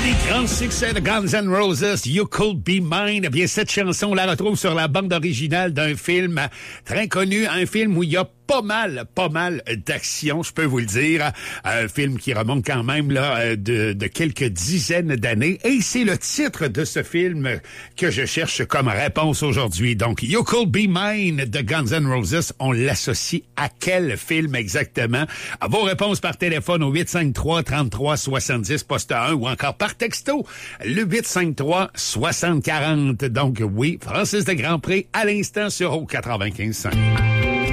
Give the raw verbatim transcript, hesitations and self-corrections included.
des grands succès de Guns N' Roses, You Could Be Mine. Eh bien, cette chanson, on la retrouve sur la bande originale d'un film très connu, un film où il y a pas mal, pas mal d'action, je peux vous le dire. Un film qui remonte quand même là de, de quelques dizaines d'années. Et c'est le titre de ce film que je cherche comme réponse aujourd'hui. Donc, You Could Be Mine de Guns N' Roses, on l'associe à quel film exactement? À vos réponses par téléphone au huit cinq trois, trente-trois soixante-dix, poste un, ou encore par texto, le huit cinq trois, soixante quarante. Donc oui, Francis de Grandpré à l'instant sur O quatre-vingt-quinze cinq.